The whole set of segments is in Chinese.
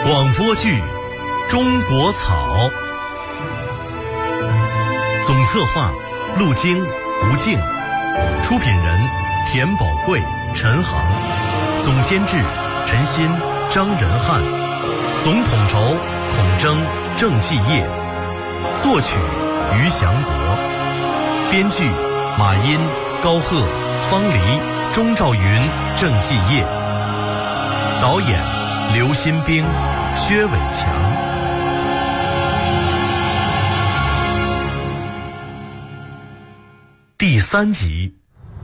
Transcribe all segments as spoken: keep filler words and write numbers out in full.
广播剧《中国草》，总策划陆京、吴静，出品人田宝贵、陈航，总监制陈鑫、张仁汉，总统筹孔征、郑继业，作曲于祥国，编剧马殷、高鹤、方黎、钟兆云、郑继业，导演刘新兵、薛伟强。第三集。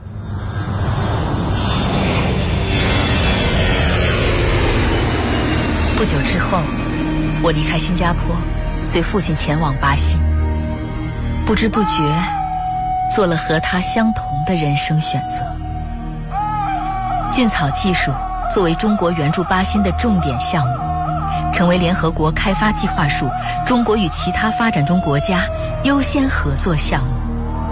不久之后，我离开新加坡，随父亲前往巴西。不知不觉，做了和他相同的人生选择。菌草技术作为中国援助巴新的重点项目，成为联合国开发计划署中国与其他发展中国家优先合作项目。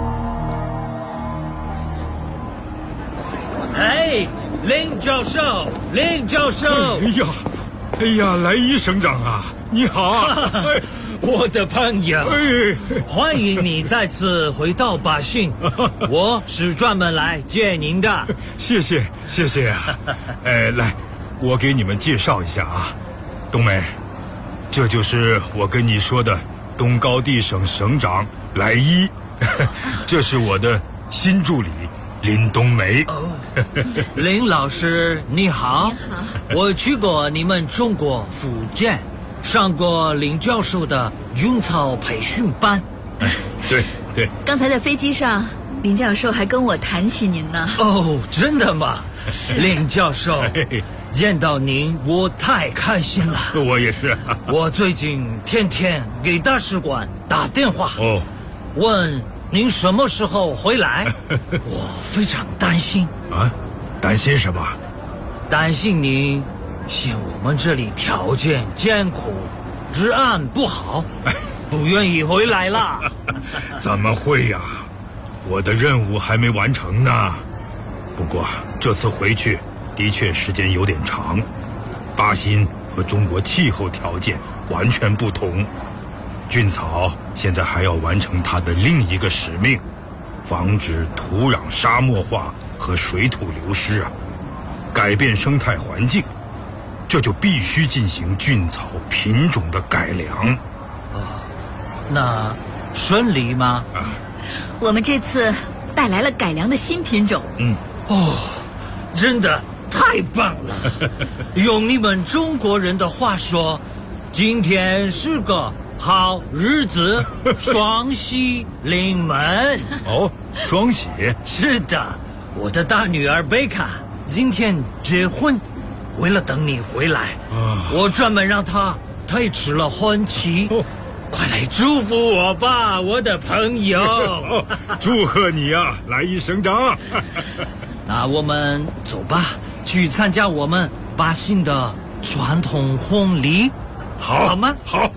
哎，林教授，林教授！ 哎呀，哎呀，来一省长啊，你好啊！哎、 我的朋友， 哎， 欢迎你再次回到巴信，我是专门来接您的。 谢谢，谢谢啊！哎，来，我给你们介绍一下啊，冬梅，这就是我跟你说的东高地省省长来一，这是我的新助理林冬梅。 哦，林老师你好，我去过你们中国福建，上过林教授的菌草培训班。 哎，对对。 刚才在飞机上，林教授还跟我谈起您呢。 哦，真的吗？林教授，见到您我太开心了。 我也是。 我最近天天给大使馆打电话， 哦， 问您什么时候回来？我非常担心啊，担心什么？ 担心您嫌我们这里条件艰苦，治安不好，不愿意回来了。 怎么会呀？我的任务还没完成呢。不过这次回去的确时间有点长，巴新和中国气候条件完全不同。菌草现在还要完成它的另一个使命，防止土壤沙漠化和水土流失啊，改变生态环境，这就必须进行菌草品种的改良。 哦，那顺利吗？ 啊， 我们这次带来了改良的新品种。 嗯， 哦，真的太棒了！用你们中国人的话说，今天是个好日子，双喜临门。 哦，双喜？ 是的，我的大女儿贝卡今天结婚，为了等你回来， 啊， 我专门让她推迟了婚期。哦，快来祝福我吧，我的朋友！ 哦，祝贺你啊，来一省长！ 那我们走吧，去参加我们巴新的传统婚礼， 好， 好吗？ 好。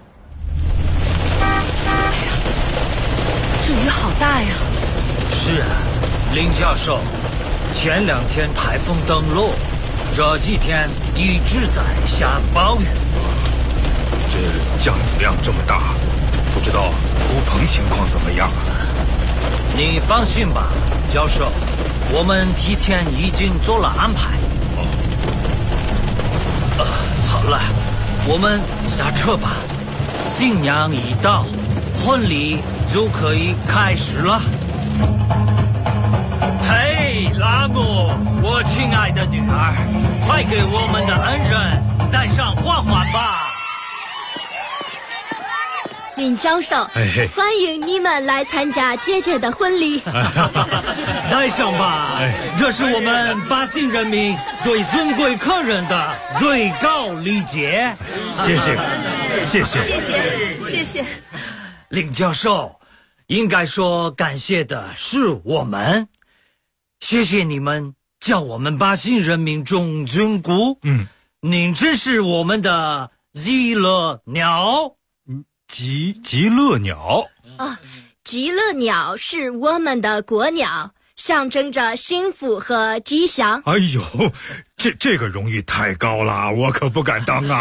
这雨好大呀！ 是啊，林教授，前两天台风登陆，这几天一直在下暴雨。 这降雨量这么大，不知道乌棚情况怎么样啊？ 你放心吧，教授，我们提前已经做了安排。 哦， 呃，好了，我们下车吧。新娘已到，婚礼就可以开始了。嘿，拉姆，我亲爱的女儿，快给我们的恩人戴上花环吧。 林教授， 哎嘿， 欢迎你们来参加姐姐的婚礼。 戴上吧，这是我们巴新人民对尊贵客人的最高礼节。 谢谢，谢谢， 谢谢，谢谢。 林教授，应该说感谢的是我们，谢谢你们叫我们巴新人民种菌菇。嗯，您真是我们的极乐鸟。 极极乐鸟啊，极乐鸟是我们的国鸟，象征着幸福和吉祥。 哎呦，这这个荣誉太高了，我可不敢当啊。